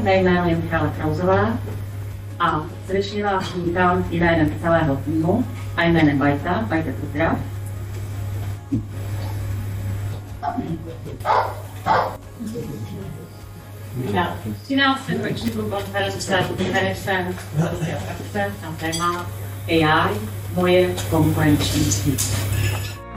Mé jméno je Michála Krauzová a srdečně vás vítám jménem celého týmu a jménem Bajta Pozdrav. Na 13. ročníku konference na téma AI, moje konkurenční síť.